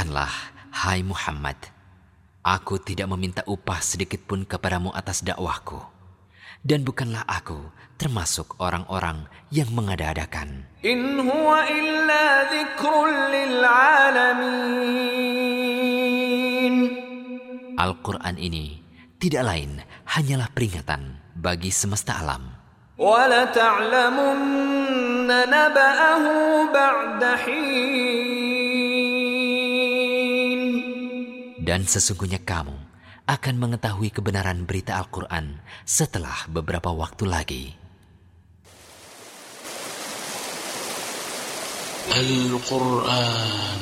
Katakanlah, hai Muhammad, aku tidak meminta upah sedikit pun kepadamu atas dakwahku, dan bukanlah aku termasuk orang-orang yang mengada-adakan. In huwa illa dzikrun lil alamin. Al-Quran ini tidak lain hanyalah peringatan bagi semesta alam. Wa la ta'lamunna naba'ahu ba'da hin. Dan sesungguhnya kamu akan mengetahui kebenaran berita Al-Quran setelah beberapa waktu lagi. Al-Quran